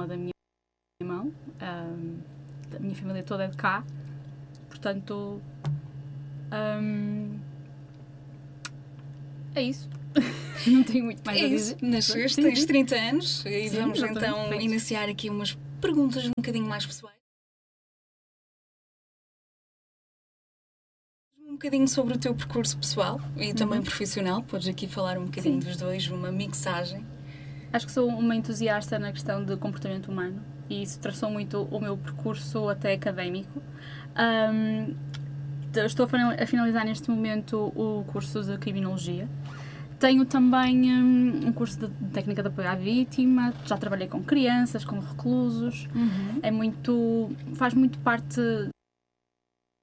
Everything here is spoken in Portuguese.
irmã da minha mão, a minha família toda é de cá, portanto é isso. Não tenho muito mais a dizer. Nasceste, tens 30 anos e Sim, vamos então iniciar aqui umas perguntas um bocadinho mais pessoais. Um bocadinho sobre o teu percurso pessoal e também profissional. Podes aqui falar um bocadinho dos dois, uma mixagem. Acho que sou uma entusiasta na questão de comportamento humano e isso traçou muito o meu percurso até académico. Estou a finalizar neste momento o curso de Criminologia. Tenho também um curso de técnica de apoio à vítima, já trabalhei com crianças, com reclusos. Faz muito parte